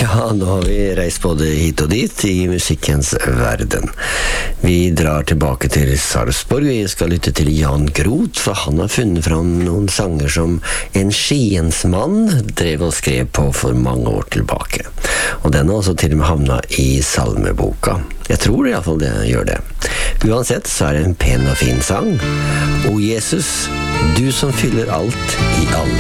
Ja, nå har vi reist både hit og dit i musikkens verden. Vi drar tilbake til Sarpsborg. Vi skal lytte til Jan Groth, for han har funnet fram noen sanger som en skiensmann drev og skrev på for mange år tilbake. Og den har også til og med havnet i salmeboka. Jeg tror i hvert fall det gjør det. Uansett så er det en pen og fin sang. O Jesus, du som fyller alt i alle.